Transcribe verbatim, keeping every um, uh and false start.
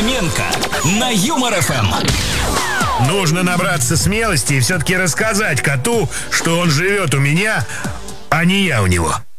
Фоменко на Юмор эф эм. Нужно набраться смелости и все-таки рассказать коту, что он живет у меня, а не я у него.